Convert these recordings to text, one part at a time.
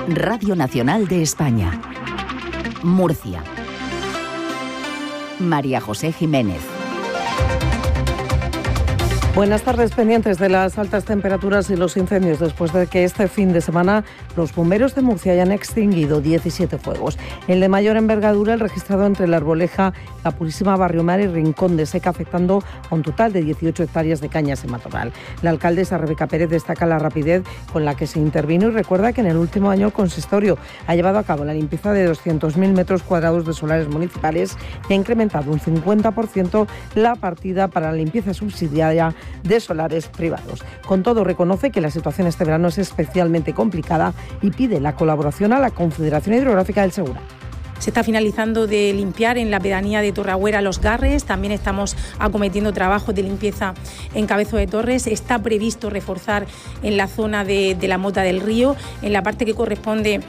Radio Nacional de España. Murcia. María José Jiménez. Buenas tardes, pendientes de las altas temperaturas y los incendios después de que este fin de semana los bomberos de Murcia hayan extinguido 17 fuegos. El de mayor envergadura, el registrado entre La Arboleja, La Purísima, Barrio Mar y Rincón de Seca, afectando a un total de 18 hectáreas de cañas en matorral. La alcaldesa Rebeca Pérez destaca la rapidez con la que se intervino y recuerda que en el último año el consistorio ha llevado a cabo la limpieza de 200.000 metros cuadrados de solares municipales y ha incrementado un 50% la partida para la limpieza subsidiaria de solares privados. Con todo, reconoce que la situación este verano es especialmente complicada y pide la colaboración a la Confederación Hidrográfica del Segura. Se está finalizando de limpiar en la pedanía de Torreagüera los Garres, también estamos acometiendo trabajos de limpieza en Cabezo de Torres. Está previsto reforzar en la zona de la Mota del Río, en la parte que corresponde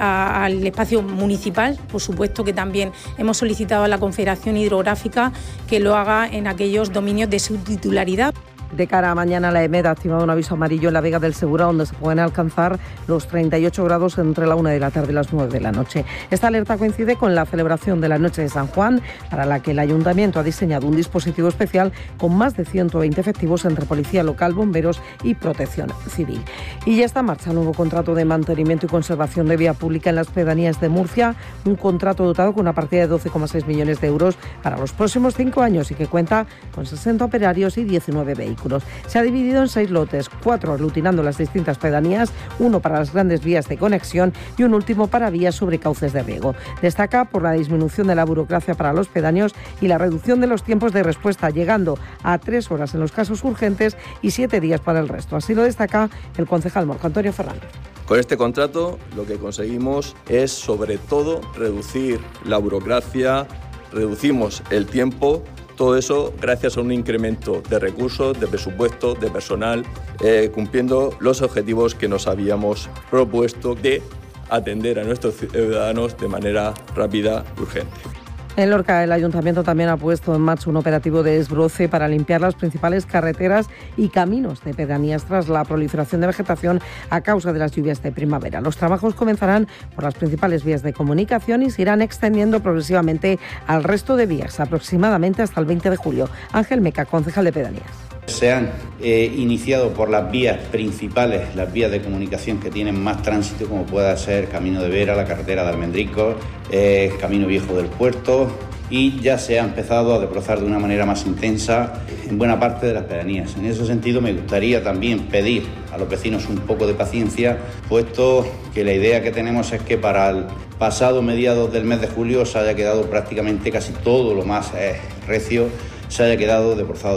al espacio municipal. Por supuesto que también hemos solicitado a la Confederación Hidrográfica que lo haga en aquellos dominios de su titularidad. De cara a mañana, la EMED ha activado un aviso amarillo en la Vega del Segura, donde se pueden alcanzar los 38 grados entre la 1 de la tarde y las 9 de la noche. Esta alerta coincide con la celebración de la Noche de San Juan, para la que el Ayuntamiento ha diseñado un dispositivo especial con más de 120 efectivos entre Policía Local, Bomberos y Protección Civil. Y ya está en marcha el nuevo contrato de mantenimiento y conservación de vía pública en las pedanías de Murcia, un contrato dotado con una partida de 12,6 millones de euros para los próximos 5 años y que cuenta con 60 operarios y 19 vehículos. Se ha dividido en 6 lotes, 4 aglutinando las distintas pedanías, 1 para las grandes vías de conexión y un último para vías sobre cauces de riego. Destaca por la disminución de la burocracia para los pedáneos y la reducción de los tiempos de respuesta, llegando a 3 horas en los casos urgentes y 7 días para el resto. Así lo destaca el concejal Marco Antonio Fernández. Con este contrato lo que conseguimos es sobre todo reducir la burocracia, reducimos el tiempo. Todo eso gracias a un incremento de recursos, de presupuesto, de personal, cumpliendo los objetivos que nos habíamos propuesto de atender a nuestros ciudadanos de manera rápida y urgente. En Lorca, el Ayuntamiento también ha puesto en marcha un operativo de desbroce para limpiar las principales carreteras y caminos de pedanías tras la proliferación de vegetación a causa de las lluvias de primavera. Los trabajos comenzarán por las principales vías de comunicación y se irán extendiendo progresivamente al resto de vías, aproximadamente hasta el 20 de julio. Ángel Meca, concejal de pedanías. Se han iniciado por las vías principales, las vías de comunicación que tienen más tránsito, como pueda ser Camino de Vera, la carretera de Almendricos, Camino Viejo del Puerto, y ya se ha empezado a desbrozar de una manera más intensa en buena parte de las pedanías. En ese sentido, me gustaría también pedir a los vecinos un poco de paciencia, puesto que la idea que tenemos es que para el pasado mediados del mes de julio se haya quedado prácticamente casi todo lo más recio, se haya quedado desbrozado.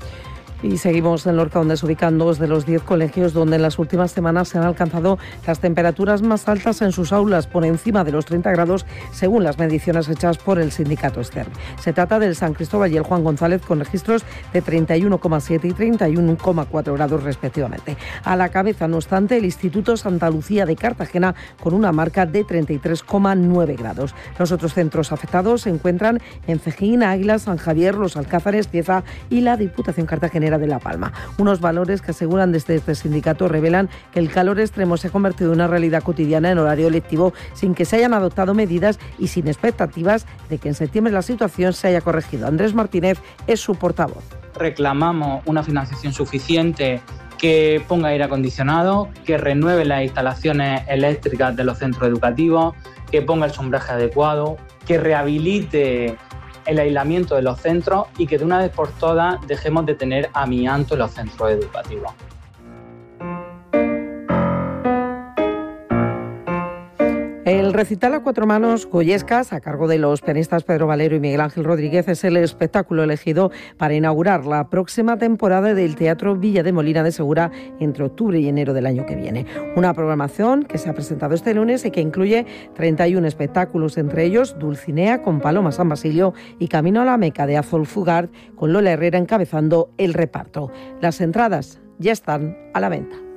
Y seguimos en Lorca, donde se ubican 2 de los 10 colegios donde en las últimas semanas se han alcanzado las temperaturas más altas en sus aulas, por encima de los 30 grados, según las mediciones hechas por el sindicato Stern. Se trata del San Cristóbal y el Juan González, con registros de 31,7 y 31,4 grados respectivamente. A la cabeza, no obstante, el Instituto Santa Lucía de Cartagena, con una marca de 33,9 grados. Los otros centros afectados se encuentran en Cejín, Águila, San Javier, Los Alcázares, Cieza y la Diputación Cartagenera de La Palma. Unos valores que aseguran desde este sindicato revelan que el calor extremo se ha convertido en una realidad cotidiana en horario lectivo, sin que se hayan adoptado medidas y sin expectativas de que en septiembre la situación se haya corregido. Andrés Martínez es su portavoz. Reclamamos una financiación suficiente, que ponga aire acondicionado, que renueve las instalaciones eléctricas de los centros educativos, que ponga el sombraje adecuado, que rehabilite el aislamiento de los centros y que de una vez por todas dejemos de tener amianto en los centros educativos. El recital a 4 manos Goyescas, a cargo de los pianistas Pedro Valero y Miguel Ángel Rodríguez, es el espectáculo elegido para inaugurar la próxima temporada del Teatro Villa de Molina de Segura entre octubre y enero del año que viene. Una programación que se ha presentado este lunes y que incluye 31 espectáculos, entre ellos Dulcinea con Paloma San Basilio y Camino a la Meca de Azul Fugard, con Lola Herrera encabezando el reparto. Las entradas ya están a la venta.